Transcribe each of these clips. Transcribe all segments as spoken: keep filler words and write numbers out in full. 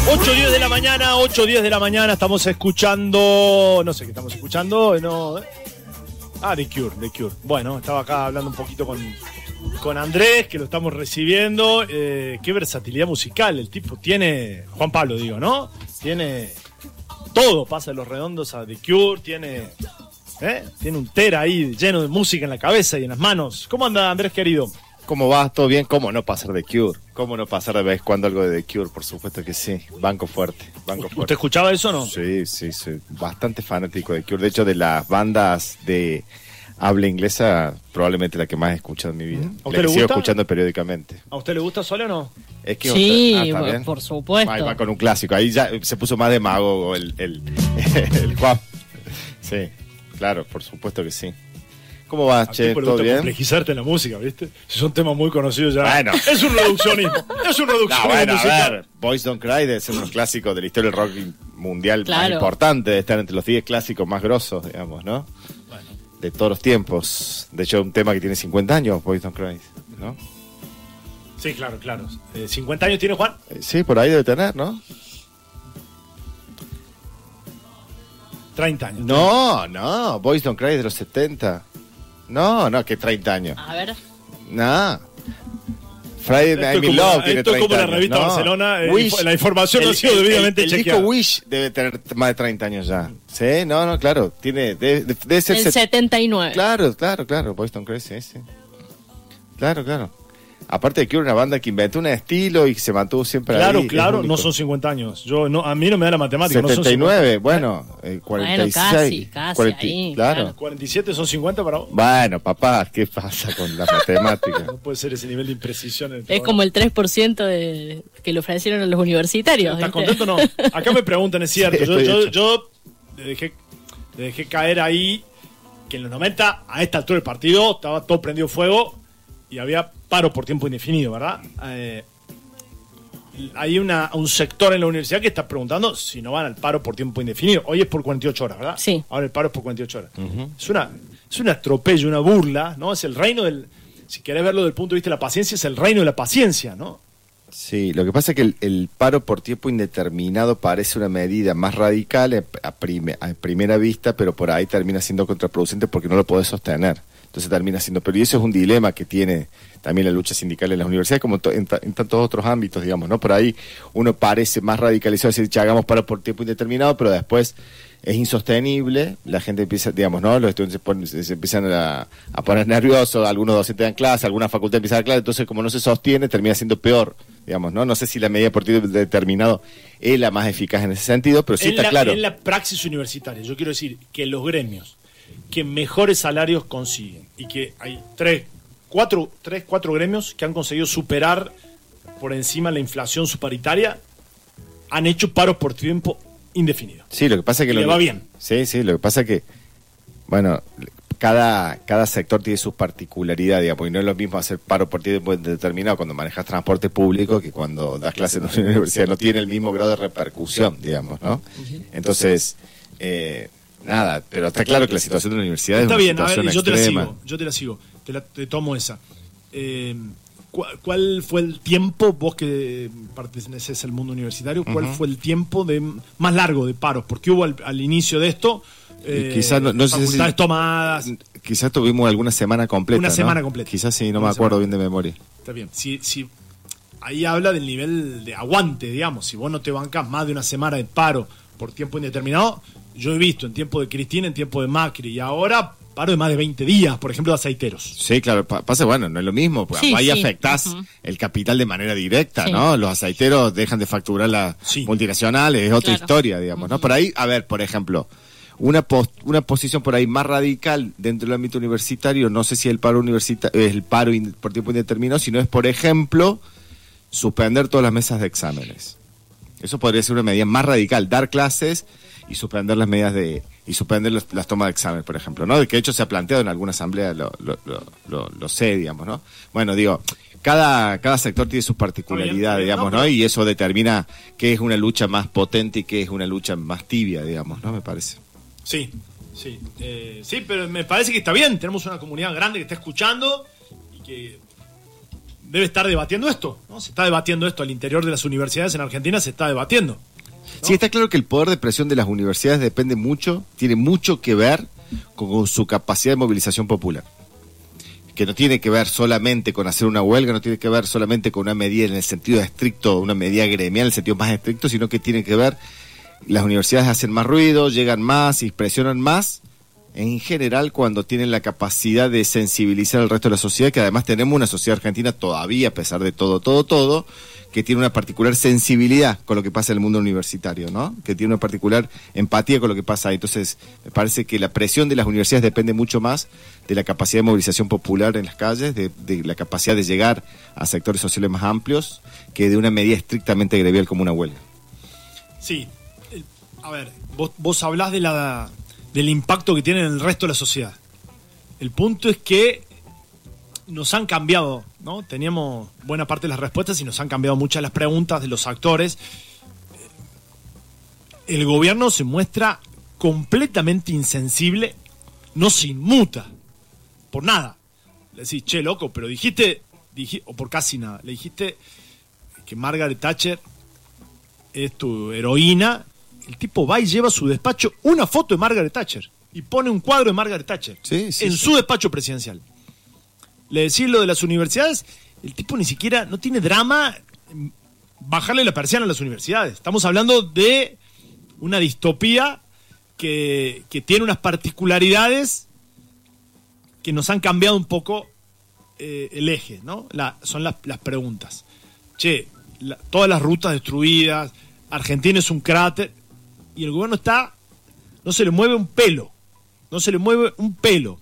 ocho diez de la mañana, ocho diez de la mañana, estamos escuchando, no sé qué estamos escuchando, no, ah, The Cure, The Cure. Bueno, estaba acá hablando un poquito con, con Andrés, que lo estamos recibiendo, eh, qué versatilidad musical, el tipo tiene, Juan Pablo digo, ¿no? Tiene todo, pasa de Los Redondos a The Cure, tiene, ¿eh? Tiene un tera ahí lleno de música en la cabeza y en las manos. ¿Cómo anda, Andrés querido? ¿Cómo va? ¿Todo bien? ¿Cómo no pasar de Cure? ¿Cómo no pasar de vez en cuando algo de The Cure? Por supuesto que sí. Banco fuerte. Banco ¿Usted fuerte. escuchaba eso o no? Sí, sí, soy bastante fanático de Cure. De hecho, de las bandas de habla inglesa, probablemente la que más he escuchado en mi vida. ¿A usted La le que sigo gusta? escuchando periódicamente. ¿A usted le gusta Sole o no? Es que Sí, usted- ah, ¿está bien? por supuesto. Ahí va con un clásico. Ahí ya se puso más demagogo el, el, el Juan. Sí, claro, por supuesto que sí. ¿Cómo vas, Al che? tipo le ¿Todo gusta bien? complejizarte en la música, ¿viste? Si son temas muy conocidos ya. Bueno. Es un reduccionismo. Es un No, reduccionismo bueno, a musical. ver, Boys Don't Cry debe ser unos clásicos de la historia del rock mundial más Claro. importante, de estar entre los diez clásicos más grosos, digamos, ¿no? Bueno. De todos los tiempos. De hecho, un tema que tiene cincuenta años, Boys Don't Cry, ¿no? Sí, claro, claro. Eh, ¿cincuenta años tiene Juan? Eh, Sí, por ahí debe tener, ¿no? treinta años. No, no, Boys Don't Cry es de los setenta. No, no, que treinta años. A ver. No. Friday Esto Night es in como, Love tiene esto es como treinta la años. revista No. Barcelona. eh, Wish. la información no ha El- sido el- debidamente el, el chequeada. disco Wish debe tener más de treinta años ya. Sí, no, no, claro. Tiene, debe, debe ser El set- setenta y nueve. Claro, claro, claro, Boys Don't Cry, sí, sí. Claro, claro. Aparte de que era una banda que inventó un estilo y que se mantuvo siempre Claro, ahí. claro, es no único. son cincuenta años. Yo no, a mí no me da la matemática. setenta y No son nueve, bueno, eh, cuarenta y seis. Bueno, casi, casi cuarenta, ahí, claro. claro. cuarenta y siete son cincuenta para vos. Bueno, papá, ¿qué pasa con la matemática? No puede ser ese nivel de imprecisión. En el Es programa. como el tres por ciento de que le ofrecieron a los universitarios. ¿Estás ¿viste? contento o no? Acá me preguntan, es cierto. Sí, yo, estoy yo, hecho. yo le dejé, le dejé caer ahí que en los noventa, a esta altura del partido, estaba todo prendido fuego y había paro por tiempo indefinido, ¿verdad? Eh, hay una, un sector en la universidad que está preguntando si no van al paro por tiempo indefinido. Hoy es por cuarenta y ocho horas, ¿verdad? Sí. Ahora el paro es por cuarenta y ocho horas. Es una es un atropello, una burla, ¿no? Es el reino del... Si querés verlo desde el punto de vista de la paciencia, es el reino de la paciencia, ¿no? Sí, lo que pasa es que el, el paro por tiempo indeterminado parece una medida más radical a, a prime- a primera vista, pero por ahí termina siendo contraproducente porque no lo podés sostener. Entonces termina siendo... Pero y eso es un dilema que tiene también la lucha sindical en las universidades, como to- en, ta- en tantos otros ámbitos, digamos, ¿no? Por ahí uno parece más radicalizado, decir, "Che, hagamos paro por tiempo indeterminado", pero después es insostenible, la gente empieza, digamos, ¿no? Los estudiantes se, ponen- se- se empiezan a, a poner nerviosos, algunos docentes dan clase, alguna facultad empieza a dar clase, entonces como no se sostiene, termina siendo peor, digamos, ¿no? No sé si la medida por tiempo determinado es la más eficaz en ese sentido, pero sí en está la, claro. En la praxis universitaria, yo quiero decir que los gremios que mejores salarios consiguen y que hay tres, cuatro, tres, cuatro gremios que han conseguido superar por encima la inflación subparitaria, han hecho paros por tiempo indefinido. Sí, lo que pasa es que... Y lo le va bien. Sí, sí, lo que pasa es que, bueno, cada, cada sector tiene sus particularidades, digamos, y no es lo mismo hacer paro por tiempo determinado cuando manejas transporte público que cuando das clases en una universidad. No tiene el mismo grado de repercusión, digamos, ¿no? Entonces, eh, nada, pero está claro que la situación de la universidad Está es una bien, a situación ver, yo te la extrema. sigo, yo te la sigo, te, la, te tomo esa. Eh, ¿cuál, cuál fue el tiempo, vos que perteneces al mundo universitario, cuál Ujú. fue el tiempo de más largo de paros? Porque hubo al, al inicio de esto eh, quizás no- no sé si- facultades tomadas. Quizás tuvimos alguna semana completa, Una ¿no? semana completa. Quizás sí, no Una me acuerdo semana. bien de memoria. Está bien. Si, si, ahí habla del nivel de aguante, digamos. Si vos no te bancás más de una semana de paro por tiempo indeterminado, yo he visto en tiempo de Cristina, en tiempo de Macri y ahora paro de más de veinte días, por ejemplo, de aceiteros. Sí, claro, pa- pasa, bueno, no es lo mismo, porque Sí, ahí sí. afectás Ujú. el capital de manera directa, Sí. ¿no? Los aceiteros dejan de facturar las Sí. multinacionales, es otra Claro. historia, digamos, ¿no? Por ahí, a ver, por ejemplo, una pos- una posición por ahí más radical dentro del ámbito universitario, no sé si el paro universitario es el paro in- por tiempo indeterminado, sino es, por ejemplo, suspender todas las mesas de exámenes. Eso podría ser una medida más radical, dar clases y suspender las medidas de y suspender los- las tomas de examen, por ejemplo, ¿no? De que de hecho se ha planteado en alguna asamblea, lo, lo, lo, lo- lo sé, digamos, ¿no? Bueno, digo, cada, cada sector tiene sus particularidades, Está bien, digamos, no, ¿no? pero- Y eso determina qué es una lucha más potente y qué es una lucha más tibia, digamos, ¿no? Me parece. Sí, sí. Eh, sí, pero me parece que está bien. Tenemos una comunidad grande que está escuchando y que debe estar debatiendo esto, ¿no? Se está debatiendo esto al interior de las universidades en Argentina, se está debatiendo, ¿no? Sí, está claro que el poder de presión de las universidades depende mucho, tiene mucho que ver con su capacidad de movilización popular. Que no tiene que ver solamente con hacer una huelga, no tiene que ver solamente con una medida en el sentido estricto, una medida gremial en el sentido más estricto, sino que tiene que ver, las universidades hacen más ruido, llegan más y presionan más, en general cuando tienen la capacidad de sensibilizar al resto de la sociedad, que además tenemos una sociedad argentina todavía, a pesar de todo, todo, todo, que tiene una particular sensibilidad con lo que pasa en el mundo universitario, ¿no? Que tiene una particular empatía con lo que pasa ahí. Entonces, me parece que la presión de las universidades depende mucho más de la capacidad de movilización popular en las calles, de, de la capacidad de llegar a sectores sociales más amplios, que de una medida estrictamente gremial como una huelga. Sí. A ver, vos, vos hablás de la, del impacto que tiene en el resto de la sociedad. El punto es que nos han cambiado, ¿no? Teníamos buena parte de las respuestas y nos han cambiado muchas las preguntas de los actores. El gobierno se muestra completamente insensible, no se inmuta por nada. Le decís, che, loco, pero dijiste, dijiste, o por casi nada, le dijiste que Margaret Thatcher es tu heroína. El tipo va y lleva a su despacho una foto de Margaret Thatcher y pone un cuadro de Margaret Thatcher sí, sí, en sí. su despacho presidencial. Le decís lo de las universidades, el tipo ni siquiera, no tiene drama bajarle la persiana a las universidades. Estamos hablando de una distopía que, que tiene unas particularidades que nos han cambiado un poco eh, el eje, ¿no? La, son las, las preguntas. Che, la, todas las rutas destruidas, Argentina es un cráter, y el gobierno está, no se le mueve un pelo, no se le mueve un pelo.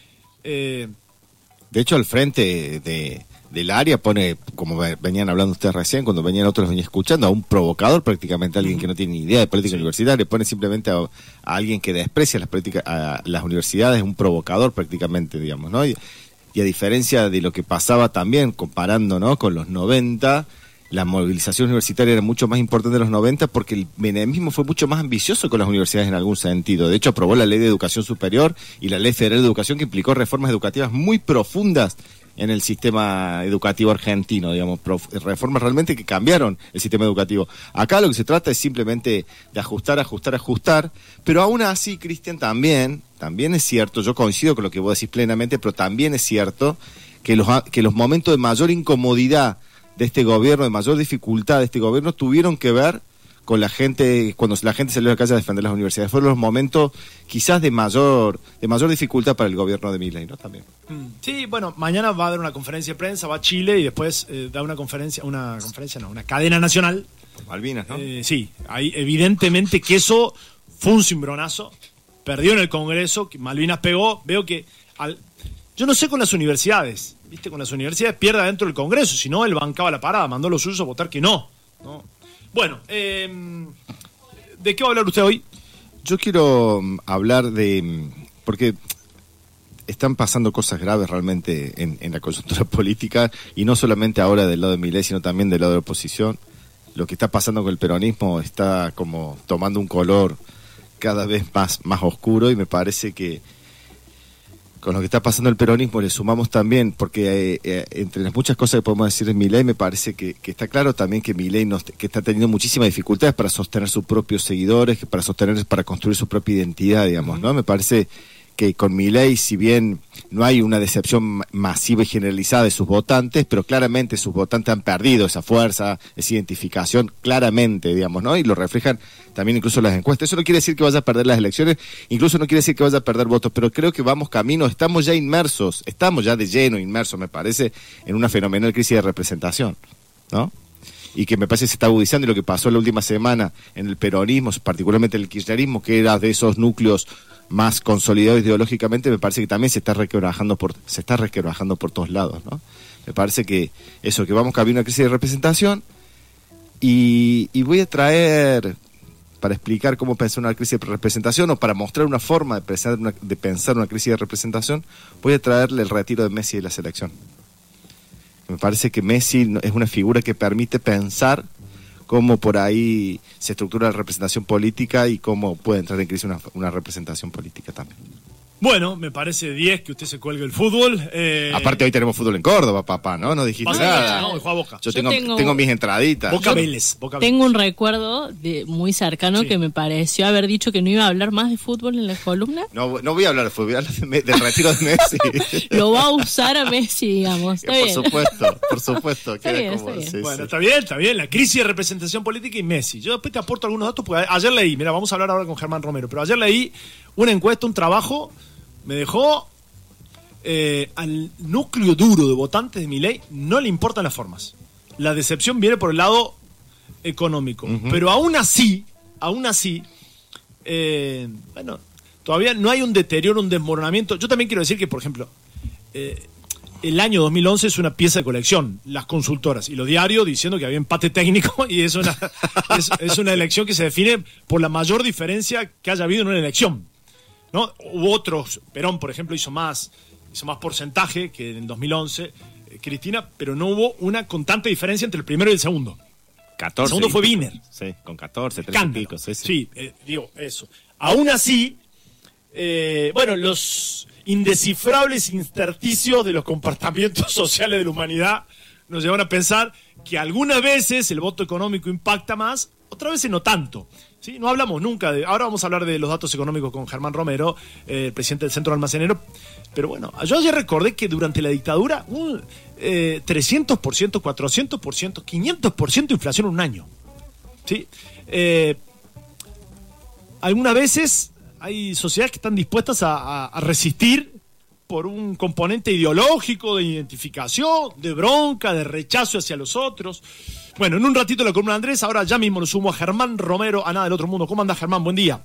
Eh, De hecho, al frente de, del área pone, como venían hablando ustedes recién, cuando venían otros venían escuchando, a un provocador prácticamente, a alguien que no tiene ni idea de política sí. universitaria, pone simplemente a, a alguien que desprecia las, políticas, a las universidades, un provocador prácticamente, digamos, ¿no? Y, y a diferencia de lo que pasaba también, comparando, ¿no?, con los noventa, la movilización universitaria era mucho más importante en los noventa porque el menemismo fue mucho más ambicioso con las universidades en algún sentido. De hecho, aprobó la Ley de Educación Superior y la Ley Federal de Educación, que implicó reformas educativas muy profundas en el sistema educativo argentino, digamos, reformas realmente que cambiaron el sistema educativo. Acá lo que se trata es simplemente de ajustar, ajustar, ajustar, pero aún así, Cristian, también, también es cierto, yo coincido con lo que vos decís plenamente, pero también es cierto que los, que los momentos de mayor incomodidad de este gobierno, de mayor dificultad de este gobierno, tuvieron que ver con la gente, cuando la gente salió a la calle a defender las universidades. Fueron los momentos quizás de mayor de mayor dificultad para el gobierno de Milei, ¿no? También. Sí, bueno, mañana va a dar una conferencia de prensa, va a Chile y después eh, da una conferencia, una conferencia no, una cadena nacional. Malvinas, ¿no? Eh, sí, ahí evidentemente que eso fue un cimbronazo, perdió en el Congreso, que Malvinas pegó, veo que al, yo no sé con las universidades, viste, con las universidades pierde dentro del Congreso, si no él bancaba la parada, mandó a los suyos a votar que no, ¿no? Bueno, eh, ¿de qué va a hablar usted hoy? Yo quiero um, hablar de, porque están pasando cosas graves realmente en, en la coyuntura política, y no solamente ahora del lado de Milei, sino también del lado de la oposición. Lo que está pasando con el peronismo está como tomando un color cada vez más, más oscuro, y me parece que con lo que está pasando el peronismo le sumamos también, porque eh, eh, entre las muchas cosas que podemos decir de Milei, me parece que, que está claro también que Milei no, que está teniendo muchísimas dificultades para sostener sus propios seguidores, que para sostener, para construir su propia identidad, digamos, ¿no? Me parece que con Milei, si bien no hay una decepción masiva y generalizada de sus votantes, pero claramente sus votantes han perdido esa fuerza, esa identificación, claramente, digamos, ¿no? Y lo reflejan también incluso las encuestas. Eso no quiere decir que vaya a perder las elecciones, incluso no quiere decir que vaya a perder votos, pero creo que vamos camino, estamos ya inmersos, estamos ya de lleno inmersos, me parece, en una fenomenal crisis de representación, ¿no? Y que me parece que se está agudizando, y lo que pasó la última semana en el peronismo, particularmente el kirchnerismo, que era de esos núcleos más consolidado ideológicamente, me parece que también se está requebrajando por se está requebrajando por todos lados, ¿no? Me parece que eso, que vamos camino a una crisis de representación, y, y voy a traer, para explicar cómo pensar una crisis de representación, o para mostrar una forma de pensar una, de pensar una crisis de representación, voy a traerle el retiro de Messi de la selección. Me parece que Messi es una figura que permite pensar cómo por ahí se estructura la representación política y cómo puede entrar en crisis una, una representación política también. Bueno, me parece diez que usted se cuelgue el fútbol. Eh... Aparte hoy tenemos fútbol en Córdoba, papá, ¿no? No dijiste Pasa nada. No, juega Boca. Yo, Yo tengo, tengo- tengo mis entraditas. Boca Yo- Vélez. Boca Vélez. Tengo un recuerdo de muy cercano Sí. que me pareció haber dicho que no iba a hablar más de fútbol en la columna. No, no voy a hablar de fútbol, voy a hablar de Me- del retiro de Messi. Lo va a usar a Messi, digamos. Está por bien. supuesto, por supuesto. Está queda bien, como- está bien. sí, Bueno, sí. está bien, está bien. La crisis de representación política y Messi. Yo después te aporto algunos datos, porque ayer leí, mira, vamos a hablar ahora con Germán Romero, pero ayer leí una encuesta, un trabajo, me dejó eh, al núcleo duro de votantes de Milei no le importan las formas. La decepción viene por el lado económico. Ujú. Pero aún así, aún así, eh, bueno, todavía no hay un deterioro, un desmoronamiento. Yo también quiero decir que, por ejemplo, eh, el año dos mil once es una pieza de colección, las consultoras y los diarios diciendo que había empate técnico y es una, es, es una elección que se define por la mayor diferencia que haya habido en una elección, ¿no? Hubo otros, Perón, por ejemplo, hizo más, hizo más porcentaje que en el dos mil once, eh, Cristina, pero no hubo una constante diferencia entre el primero y el segundo. catorce. El segundo fue y pico. Wiener. Sí, con catorce, trece y Escándalo. pico. Sí, sí. Sí, eh, digo, eso. Aún así, eh, bueno, los indescifrables intersticios de los comportamientos sociales de la humanidad nos llevan a pensar que algunas veces el voto económico impacta más, otras veces no tanto. ¿Sí? No hablamos nunca de... Ahora vamos a hablar de los datos económicos con Germán Romero, eh, el presidente del Centro Almacenero. Pero bueno, yo ayer recordé que durante la dictadura un eh, trescientos por ciento, cuatrocientos por ciento, quinientos por ciento de inflación en un año. ¿Sí? Eh, algunas veces hay sociedades que están dispuestas a, a, a resistir por un componente ideológico, de identificación, de bronca, de rechazo hacia los otros. Bueno, en un ratito la columna de Andrés, ahora ya mismo nos sumo a Germán Romero, a Nada del Otro Mundo. ¿Cómo anda, Germán? Buen día.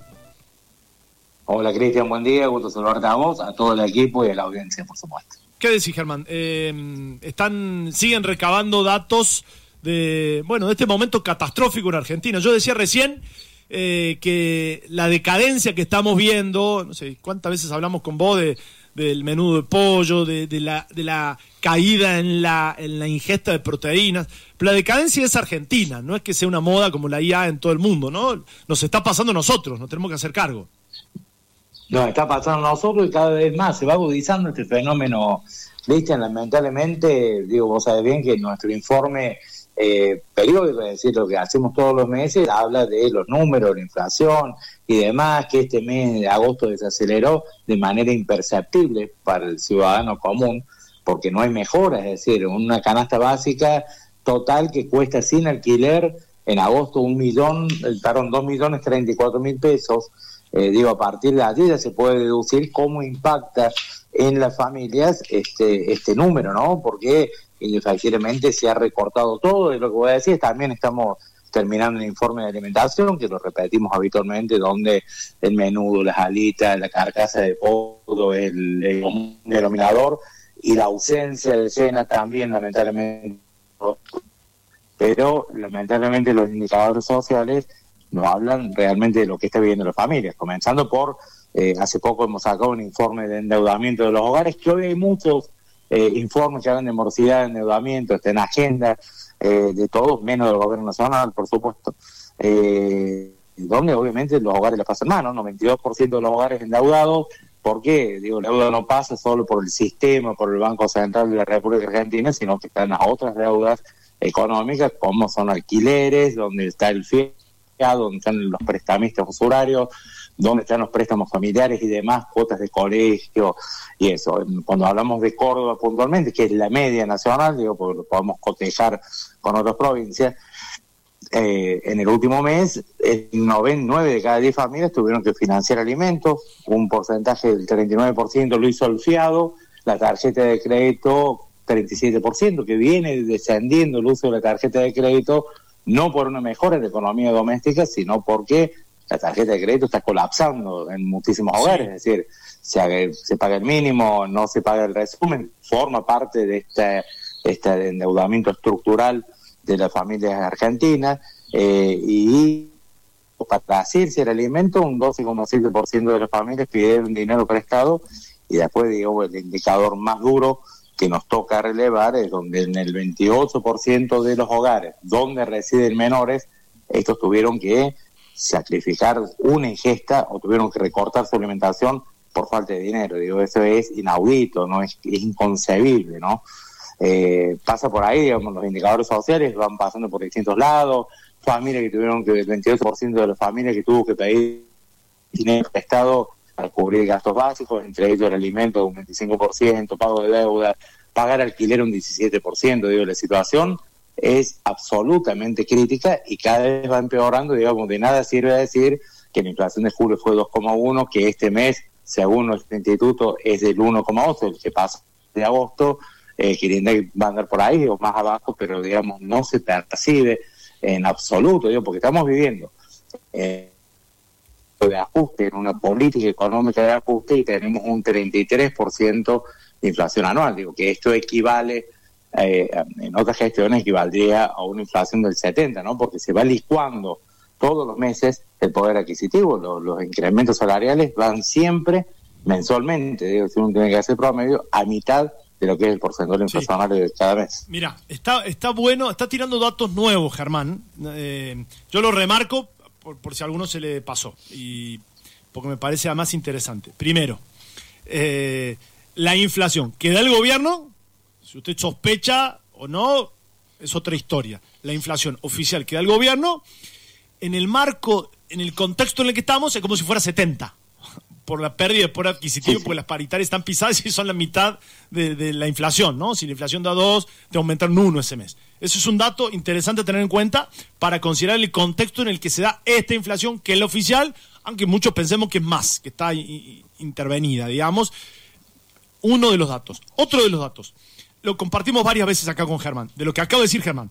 Hola Cristian, buen día, gusto saludarte a vos, a todo el equipo y a la audiencia, por supuesto. ¿Qué decís, Germán? Eh, están, siguen recabando datos de, bueno, de este momento catastrófico en Argentina. Yo decía recién eh, que la decadencia que estamos viendo, no sé cuántas veces hablamos con vos de, del menudo de pollo, de, de, la, de la caída en la, en la ingesta de proteínas, pero la decadencia es argentina, no es que sea una moda como la I A en todo el mundo, ¿no? Nos está pasando a nosotros, nos tenemos que hacer cargo. Nos está pasando a nosotros y cada vez más se va agudizando este fenómeno, Cristian, lamentablemente, digo, vos sabés bien que nuestro informe eh, periódico, es decir, lo que hacemos todos los meses, habla de los números, la inflación y demás, que este mes de agosto desaceleró de manera imperceptible para el ciudadano común, porque no hay mejoras, es decir, una canasta básica total que cuesta sin alquiler en agosto un millón, perdón, dos millones treinta y cuatro mil pesos. Eh, digo, a partir de allí ya se puede deducir cómo impacta en las familias este este número, ¿no? Porque indefectiblemente se ha recortado todo, y lo que voy a decir es también estamos terminando el informe de alimentación, que lo repetimos habitualmente, donde el menudo, las alitas, la carcasa de pollo, el, el común denominador, y la ausencia de cena también, lamentablemente. Pero lamentablemente los indicadores sociales nos hablan realmente de lo que está viviendo las familias, comenzando por, eh, hace poco hemos sacado un informe de endeudamiento de los hogares, que hoy hay muchos eh, informes que hablan de morosidad, de endeudamiento, está en agenda eh, de todos, menos del gobierno nacional, por supuesto, eh, donde obviamente los hogares les pasan mal, ¿no? noventa y dos por ciento de los hogares endeudados. ¿Por qué? Digo, la deuda no pasa solo por el sistema, por el Banco Central de la República Argentina, sino que están las otras deudas económicas, como son alquileres, donde está el F I A, donde están los prestamistas usurarios, donde están los préstamos familiares y demás, cuotas de colegio y eso. Cuando hablamos de Córdoba puntualmente, que es la media nacional, digo, porque lo podemos cotejar con otras provincias, eh, en el último mes, nueve de cada diez familias tuvieron que financiar alimentos, un porcentaje del treinta y nueve por ciento lo hizo el fiado, la tarjeta de crédito treinta y siete por ciento, que viene descendiendo el uso de la tarjeta de crédito, no por una mejora en la economía doméstica, sino porque la tarjeta de crédito está colapsando en muchísimos hogares, es decir, se, se paga el mínimo, no se paga el resumen, forma parte de este, este endeudamiento estructural de las familias argentinas, eh, y para asirse el alimento, un doce coma siete por ciento de las familias pidieron dinero prestado, y después, digo, el indicador más duro que nos toca relevar es donde en el veintiocho por ciento de los hogares donde residen menores, estos tuvieron que sacrificar una ingesta o tuvieron que recortar su alimentación por falta de dinero. Digo, eso es inaudito, no es, es inconcebible, ¿no? Eh, pasa por ahí, digamos, los indicadores sociales van pasando por distintos lados, familias que tuvieron que, el veintiocho por ciento de las familias que tuvo que pedir dinero prestado para cubrir gastos básicos, entre ellos el alimento un veinticinco por ciento, pago de deuda, pagar alquiler un diecisiete por ciento. Digo, la situación es absolutamente crítica y cada vez va empeorando. Digamos, de nada sirve decir que la inflación de julio fue dos coma uno, que este mes, según nuestro instituto, es del uno coma ocho, el que pasa de agosto, eh, que el INDEC va a andar por ahí o más abajo, pero digamos, no se percibe en absoluto, digo, porque estamos viviendo eh, de ajuste, en una política económica de ajuste, y tenemos un treinta y tres por ciento de inflación anual. Digo que esto equivale, eh, en otras gestiones equivaldría a una inflación del setenta, ¿no? Porque se va licuando todos los meses el poder adquisitivo, los, los incrementos salariales van siempre mensualmente, digo, si uno tiene que hacer promedio, a mitad de lo que es el porcentaje inflacionario de cada mes. Mira, está está bueno, está tirando datos nuevos, Germán. Eh, yo lo remarco por, por si a alguno se le pasó, y porque me parece además interesante. Primero, eh, la inflación que da el gobierno, si usted sospecha o no, es otra historia. La inflación oficial que da el gobierno, en el marco, en el contexto en el que estamos, es como si fuera setenta. Por la pérdida de poder adquisitivo, sí, sí. Porque las paritarias están pisadas y son la mitad de, de la inflación, ¿no? Si la inflación da dos, te aumentaron uno ese mes. Eso es un dato interesante a tener en cuenta para considerar el contexto en el que se da esta inflación, que es la oficial, aunque muchos pensemos que es más, que está i- intervenida, digamos. Uno de los datos. Otro de los datos. Lo compartimos varias veces acá con Germán, de lo que acabo de decir Germán.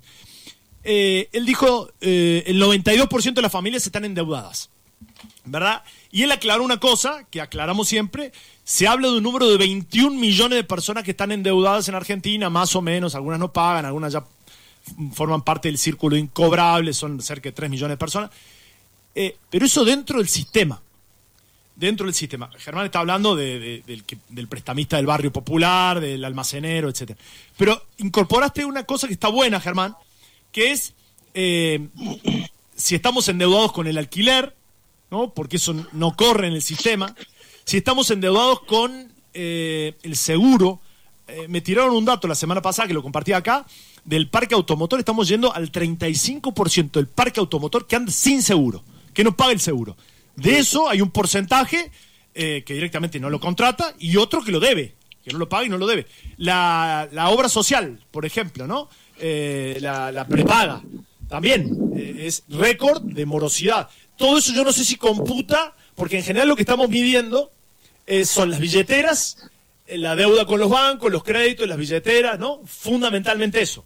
Eh, él dijo, eh, el noventa y dos por ciento de las familias están endeudadas, ¿verdad? Y él aclaró una cosa, que aclaramos siempre, se habla de un número de veintiún millones de personas que están endeudadas en Argentina, más o menos, algunas no pagan, algunas ya forman parte del círculo incobrable, son cerca de tres millones de personas, eh, pero eso dentro del sistema, dentro del sistema. Germán está hablando de, de, del, del prestamista del barrio popular, del almacenero, etcétera. Pero incorporaste una cosa que está buena, Germán, que es, eh, si estamos endeudados con el alquiler, ¿no? Porque eso no corre en el sistema. Si estamos endeudados con eh, el seguro, eh, me tiraron un dato la semana pasada que lo compartí acá, del parque automotor, estamos yendo al treinta y cinco por ciento del parque automotor que anda sin seguro, que no paga el seguro. De eso hay un porcentaje eh, que directamente no lo contrata y otro que lo debe, que no lo paga y no lo debe. La, la obra social, por ejemplo, ¿no? Eh, la, la prepaga, también eh, es récord de morosidad. Todo eso yo no sé si computa, porque en general lo que estamos midiendo eh, son las billeteras, eh, la deuda con los bancos, los créditos, las billeteras, ¿no? Fundamentalmente eso.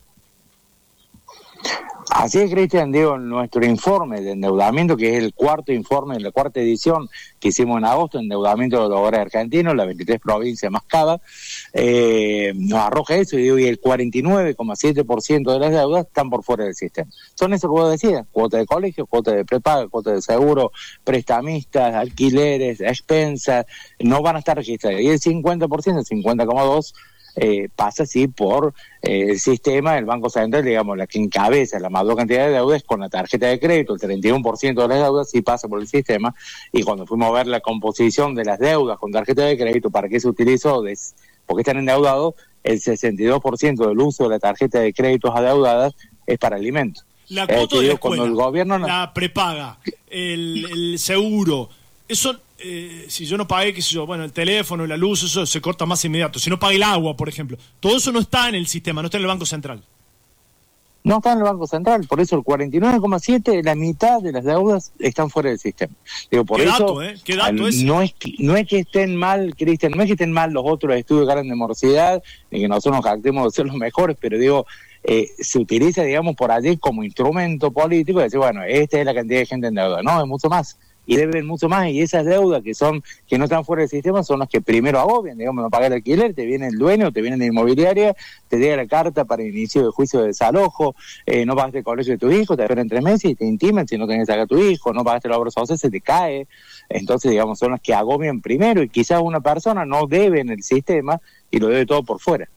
Así es, Cristian, digo, nuestro informe de endeudamiento, que es el cuarto informe, la cuarta edición que hicimos en agosto, endeudamiento de los hogares argentinos, las veintitrés provincias más cada, eh, nos arroja eso, y, digo, y el cuarenta y nueve coma siete por ciento de las deudas están por fuera del sistema. Son eso que vos decías, cuota de colegio, cuota de prepaga, cuota de seguro, prestamistas, alquileres, expensas, no van a estar registradas. Y el cincuenta por ciento, el cincuenta coma dos por ciento, Eh, pasa así por eh, el sistema del Banco Central, digamos, la que encabeza la mayor cantidad de deudas con la tarjeta de crédito, el treinta y uno por ciento de las deudas sí pasa por el sistema, y cuando fuimos a ver la composición de las deudas con tarjeta de crédito, ¿para qué se utilizó? Des, porque están endeudados, el sesenta y dos por ciento del uso de la tarjeta de créditos adeudadas es para alimentos. La cuota eh, de la digo, cuando el gobierno no... la prepaga, el, el seguro, eso... Eh, si yo no pagué, qué sé yo, bueno, el teléfono, la luz, eso se corta más inmediato. Si no pagué el agua, por ejemplo, todo eso no está en el sistema, no está en el Banco Central. No está en el Banco Central, por eso el cuarenta y nueve coma siete por ciento, la mitad de las deudas están fuera del sistema. Digo, por ¿Qué eso, dato, eh? ¿Qué dato es? No es que, no es que estén mal, Cristian, no es que estén mal los otros estudios que hablan de morosidad, ni que nosotros nos jactemos de ser los mejores, pero digo, eh, se utiliza, digamos, por allí como instrumento político, de decir, bueno, esta es la cantidad de gente endeudada. No, es mucho más. Y deben mucho más, y esas deudas que son que no están fuera del sistema son las que primero agobian, digamos, no pagar el alquiler, te viene el dueño, te viene la inmobiliaria, te llega la carta para inicio de juicio de desalojo, eh, no pagaste el colegio de tu hijo, te esperan tres meses y te intiman si no tenés que sacar a tu hijo, no pagaste la obra social, se te cae. Entonces, digamos, son las que agobian primero, y quizás una persona no debe en el sistema y lo debe todo por fuera.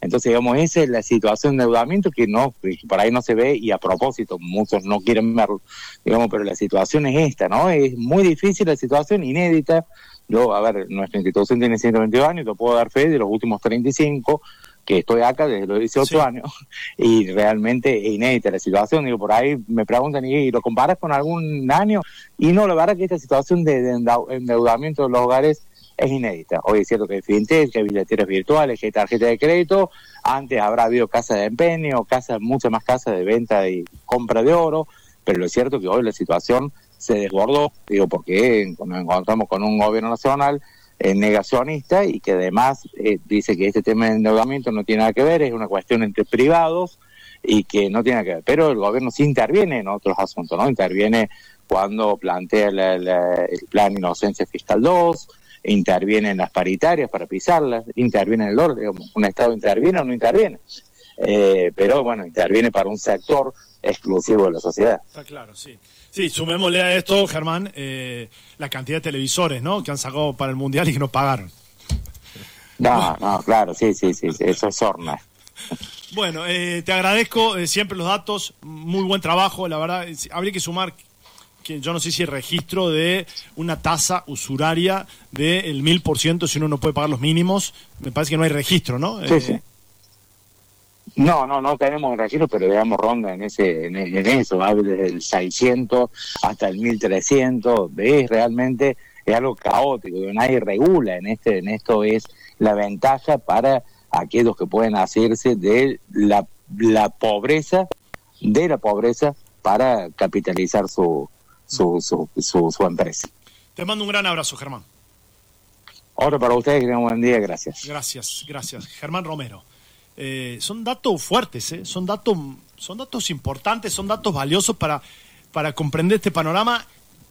Entonces, digamos, esa es la situación de endeudamiento que no, que por ahí no se ve, y a propósito, muchos no quieren verlo, digamos, pero la situación es esta, ¿no? Es muy difícil la situación, inédita. Yo, a ver, nuestra institución tiene ciento veintidós años, te puedo dar fe de los últimos treinta y cinco, que estoy acá desde los dieciocho sí. años, y realmente es inédita la situación. Digo, por ahí me preguntan, ¿y lo comparas con algún año? Y no, la verdad que esta situación de, de endeudamiento de los hogares es inédita. Hoy es cierto que hay fintech, que hay billeteras virtuales, que hay tarjeta de crédito. Antes habrá habido casas de empeño, casas, muchas más casas de venta y compra de oro, pero lo es cierto que hoy la situación se desbordó, digo, porque nos encontramos con un gobierno nacional eh, negacionista, y que además eh, dice que este tema de endeudamiento no tiene nada que ver, es una cuestión entre privados y que no tiene nada que ver. Pero el gobierno sí interviene en otros asuntos, ¿no? Interviene cuando plantea la, la, el plan Inocencia Fiscal dos, interviene en las paritarias para pisarlas, interviene en el dólar, digamos, un Estado interviene o no interviene. Eh, pero bueno, interviene para un sector exclusivo de la sociedad. Está claro, sí. Sí, sumémosle a esto, Germán, eh, la cantidad de televisores, ¿no?, que han sacado para el Mundial y que no pagaron. No, no, claro, sí, sí, sí, sí, eso es sorna. Bueno, eh, te agradezco eh, siempre los datos, muy buen trabajo, la verdad. Habría que sumar, que yo no sé si el registro de una tasa usuraria del mil por ciento si uno no puede pagar los mínimos. Me parece que no hay registro, ¿no? Sí, eh, sí. No, no, no tenemos registro, pero digamos ronda en ese, en, en eso, va desde el seiscientos hasta el mil trescientos, es realmente es algo caótico, nadie regula en este, en esto es la ventaja para aquellos que pueden hacerse de la, la pobreza, de la pobreza para capitalizar su, su, su, su, su empresa. Te mando un gran abrazo, Germán. Otro para ustedes, que tengan un buen día, gracias. Gracias, gracias. Germán Romero. Eh, son datos fuertes, ¿eh? son datos son datos importantes, son datos valiosos para, para comprender este panorama,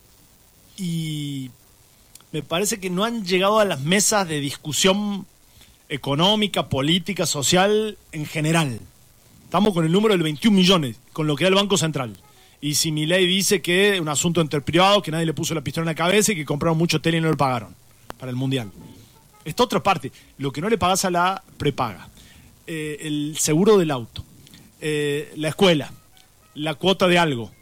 y me parece que no han llegado a las mesas de discusión económica, política, social en general. Estamos con el número del veintiún millones, con lo que da el Banco Central. Y si Milei dice que es un asunto entre privados, que nadie le puso la pistola en la cabeza y que compraron mucho tele y no lo pagaron para el Mundial. Esta otra parte, lo que no le pagas a la prepaga. Eh, el seguro del auto, eh, la escuela, la cuota de algo.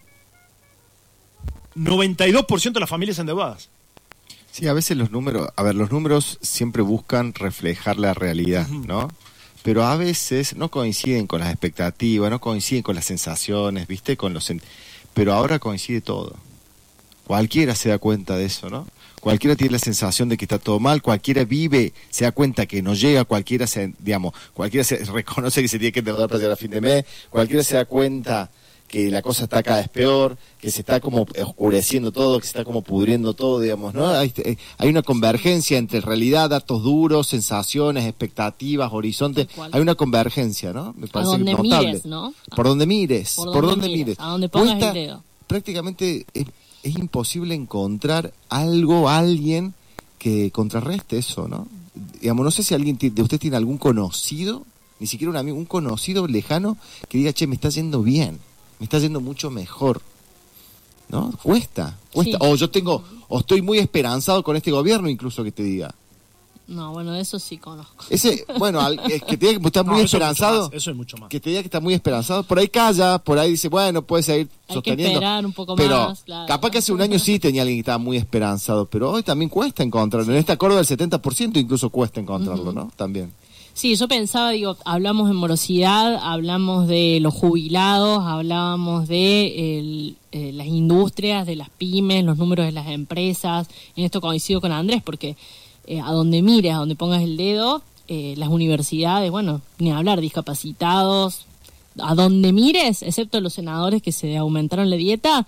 noventa y dos por ciento de las familias endeudadas. Sí, a veces los números, a ver, los números siempre buscan reflejar la realidad, ¿no? Pero a veces no coinciden con las expectativas, no coinciden con las sensaciones, ¿viste? Con los sen- pero ahora coincide todo. Cualquiera se da cuenta de eso, ¿no? Cualquiera tiene la sensación de que está todo mal, cualquiera vive, se da cuenta que no llega, cualquiera se, digamos, cualquiera se reconoce que se tiene que endeudar para llegar a fin de mes, cualquiera se da cuenta que la cosa está cada vez peor, que se está como oscureciendo todo, que se está como pudriendo todo, digamos, ¿no? Hay, hay una convergencia entre realidad, datos duros, sensaciones, expectativas, horizontes, hay una convergencia, ¿no? Me parece a donde notable. mires, ¿no? Por donde mires, por, por donde mires, mires. A donde pongas Cuesta, el dedo. Prácticamente es, es imposible encontrar algo, alguien que contrarreste eso, ¿no? Digamos, no sé si alguien de usted tiene algún conocido, ni siquiera un amigo, un conocido lejano que diga, che, me está yendo bien, me está yendo mucho mejor, ¿no? Cuesta, cuesta. Sí. O yo tengo, o estoy muy esperanzado con este gobierno, incluso que te diga. No, bueno, de eso sí conozco. Ese, bueno, al, es que te diga que está muy No, eso esperanzado. Es mucho más, eso es mucho más. Que te diga que está muy esperanzado. Por ahí calla, por ahí dice, bueno, puede seguir Hay sosteniendo. que esperar un poco pero más, claro. capaz que hace un año sí tenía alguien que estaba muy esperanzado, pero hoy también cuesta encontrarlo. En este acuerdo del setenta por ciento incluso cuesta encontrarlo, uh-huh. ¿no? También. Sí, yo pensaba, digo, hablamos de morosidad, hablamos de los jubilados, hablábamos de el, eh, las industrias, de las pymes, los números de las empresas. En esto coincido con Andrés, porque eh, a donde mires, a donde pongas el dedo, eh, las universidades, bueno, ni hablar, discapacitados, a donde mires, excepto los senadores que se aumentaron la dieta,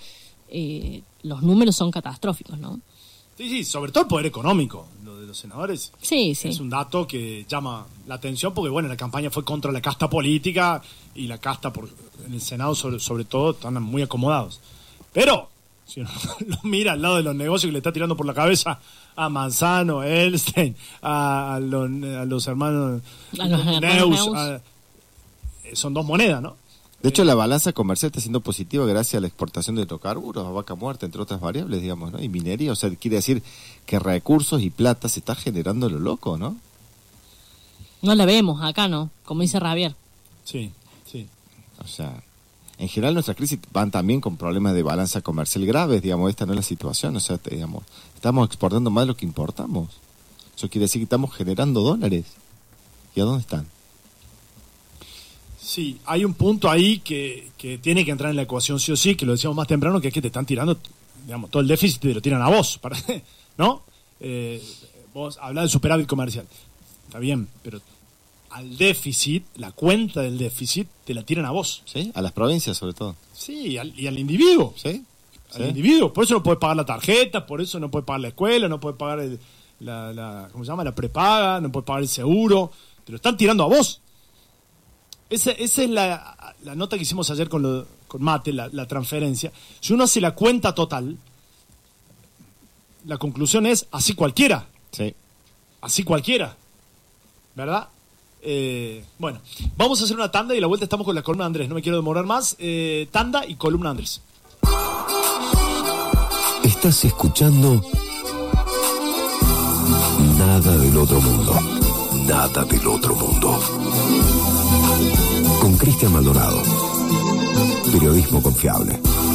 eh, los números son catastróficos, ¿no? Sí, sí, sobre todo el poder económico. Lo de los senadores sí, sí. es un dato que llama la atención porque, bueno, la campaña fue contra la casta política y la casta por, en el Senado, sobre, sobre todo, están muy acomodados. Pero, si uno lo mira al lado de los negocios que le está tirando por la cabeza a Manzano, a Elstein, a, a, los, a los hermanos a los Neus, Neus. a, son dos monedas, ¿no? De hecho, la balanza comercial está siendo positiva gracias a la exportación de hidrocarburos, a vaca muerta, entre otras variables, digamos, ¿no? Y minería, o sea, quiere decir que recursos y plata se está generando lo loco, ¿no? No la vemos acá, ¿no? Como dice Javier. Sí, sí. O sea, en general nuestras crisis van también con problemas de balanza comercial graves, digamos, esta no es la situación, o sea, te, digamos, estamos exportando más de lo que importamos. Eso quiere decir que estamos generando dólares. ¿Y a dónde están? Sí, hay un punto ahí que, que tiene que entrar en la ecuación sí o sí, que lo decíamos más temprano, que es que te están tirando, digamos, todo el déficit te lo tiran a vos, para, ¿no? Eh, vos hablás del superávit comercial, está bien, pero al déficit, la cuenta del déficit, te la tiran a vos. ¿Sí? A las provincias sobre todo. Sí, al, y al individuo. ¿Sí? Al ¿Sí? individuo, por eso no puede pagar la tarjeta, por eso no puede pagar la escuela, no puede pagar el, la, la, ¿cómo se llama? La prepaga, no puede pagar el seguro, te lo están tirando a vos. Esa, esa es la, la nota que hicimos ayer con, lo, con Mate, la, la transferencia. Si uno hace la cuenta total, la conclusión es así cualquiera. Sí. Así cualquiera. ¿Verdad? Eh, bueno, vamos a hacer una tanda y a la vuelta estamos con la columna de Andrés. No me quiero demorar más. Eh, tanda y columna de Andrés. Estás escuchando Nada del Otro Mundo. Nada del Otro Mundo. Con Cristian Maldonado. Periodismo confiable.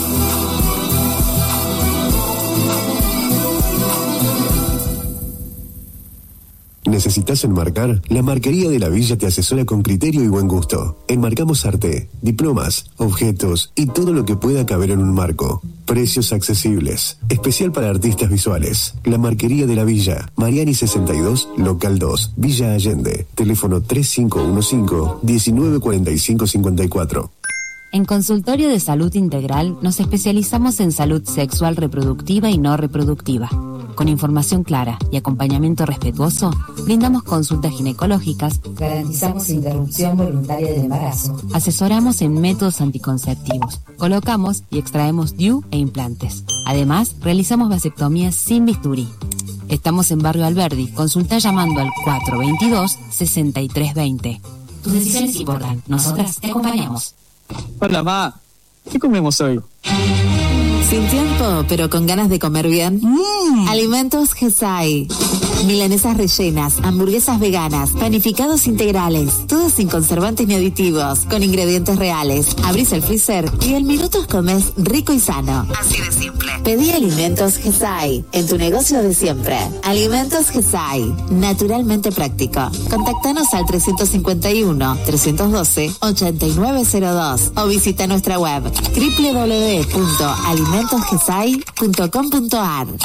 ¿Necesitas enmarcar? La Marquería de la Villa te asesora con criterio y buen gusto. Enmarcamos arte, diplomas, objetos y todo lo que pueda caber en un marco. Precios accesibles. Especial para artistas visuales. La Marquería de la Villa. Mariani sesenta y dos, local dos, Villa Allende. Teléfono tres cinco uno cinco, uno nueve cuatro cinco cinco cuatro. En Consultorio de Salud Integral nos especializamos en salud sexual reproductiva y no reproductiva. Con información clara y acompañamiento respetuoso, brindamos consultas ginecológicas, garantizamos interrupción voluntaria del embarazo, asesoramos en métodos anticonceptivos, colocamos y extraemos D I U e implantes. Además, realizamos vasectomías sin bisturí. Estamos en Barrio Alberdi. Consulta llamando al cuatro veintidós, sesenta y tres veinte. Tus decisiones importan. Nosotras te acompañamos. Hola, ma. ¿Qué comemos hoy? Sin tiempo, pero con ganas de comer bien. Mm. Alimentos Gesai. Milanesas rellenas, hamburguesas veganas, panificados integrales, todos sin conservantes ni aditivos, con ingredientes reales. Abrís el freezer y en minutos comes rico y sano. Así de simple. Pedí Alimentos Gesai en tu negocio de siempre. Alimentos Gesai, naturalmente práctico. Contactanos al tres cinco uno, tres uno dos, ocho nueve cero dos o visita nuestra web doble u doble u doble u punto alimentos gesai punto com punto a r.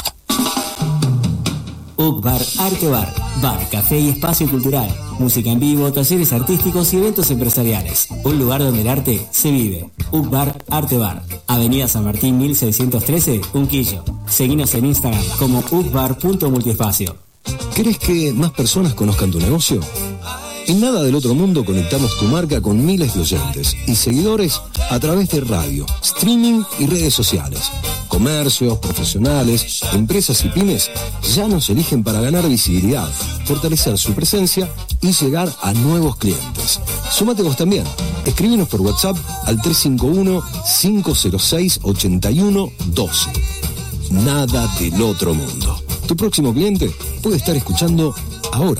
U C Bar Arte Bar, bar, café y espacio cultural, música en vivo, talleres artísticos y eventos empresariales. Un lugar donde el arte se vive. U C Bar Arte Bar, Avenida San Martín mil seiscientos trece, Unquillo. Seguinos en Instagram como u c bar punto multiespacio. ¿Querés que más personas conozcan tu negocio? En Nada del Otro Mundo conectamos tu marca con miles de oyentes y seguidores a través de radio, streaming y redes sociales. Comercios, profesionales, empresas y pymes ya nos eligen para ganar visibilidad, fortalecer su presencia y llegar a nuevos clientes. Súmate vos también. Escríbenos por WhatsApp al tres cinco uno, cinco cero seis, ocho uno uno dos. Nada del Otro Mundo. Tu próximo cliente puede estar escuchando ahora.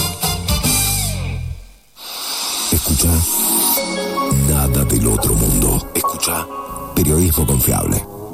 Escucha Nada del Otro Mundo. Escucha Periodismo Confiable.